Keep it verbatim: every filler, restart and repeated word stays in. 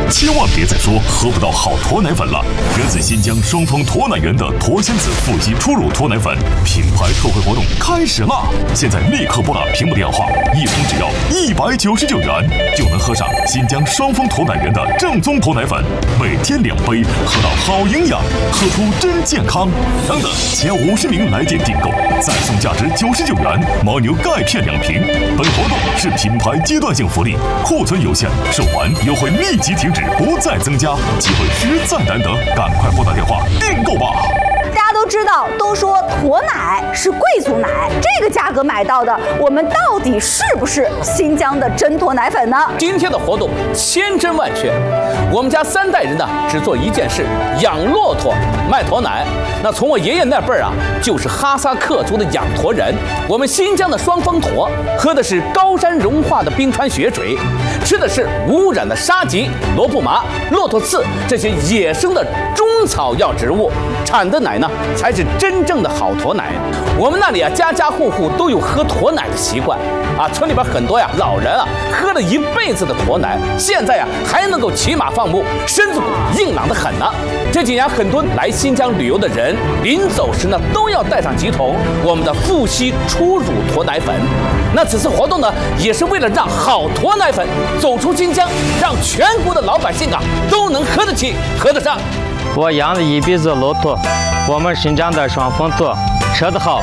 千万别再说喝不到好驼奶粉了。源自新疆双峰驼奶园的驼仙子富硒初乳驼奶粉品牌特惠活动开始啦！现在立刻拨打屏幕电话，一瓶只要一百九十九元，就能喝上新疆双峰驼奶园的正宗驼奶粉，每天两杯，喝到好营养，喝出真健康。等等，前五十名来电订购，再送价值九十九元牦牛钙片两瓶。本活动是品牌阶段性福利，库存有限，售完优惠立即停止，不再增加，机会实在难得，赶快拨打电话订购吧！ 大家都知道，都说驼奶是贵族奶，这个价格买到的，我们到底是不是新疆的真驼奶粉呢？ 今天的活动千真万确，我们家三代人呢只做一件事：养骆驼，卖驼奶。那从我爷爷那辈儿啊，就是哈萨克族的养驼人。我们新疆的双峰驼喝的是高山融化的冰川雪水，吃的是无污染的沙棘、罗布麻、骆驼刺这些野生的中草药植物，产的奶呢才是真正的好驼奶。我们那里啊，家家户户都有喝驼奶的习惯啊，村里边很多呀老人啊，喝了一辈子的驼奶，现在呀还能够骑马放牧，身子骨硬朗得很呢。这几年很多来新疆旅游的人，临走时呢都要带上几桶我们的富硒初乳驼奶粉。那此次活动呢，也是为了让好驼奶粉走出新疆，让全国的老百姓啊都能喝得起、喝得上。 我养了一辈子骆驼，我们新疆的双峰驼吃得好，